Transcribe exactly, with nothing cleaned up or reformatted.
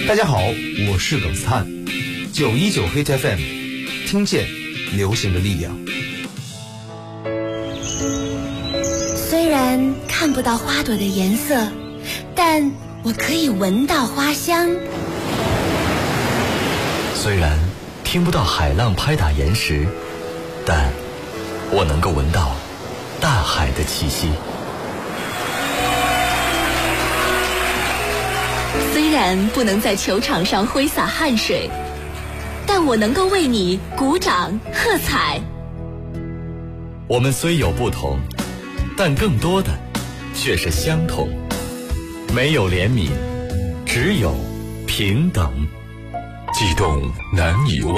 大家好，我是耿斯坦，九一九 Hit F M， 听见流行的力量。 虽然看不到花朵的颜色，但我可以闻到花香。 虽然听不到海浪拍打岩石，但我能够闻到大海的气息。 虽然不能在球场上挥洒汗水，但我能够为你鼓掌喝彩。 我们虽有不同，但更多的却是相同。没有怜悯，只有平等。 悸动难以忘。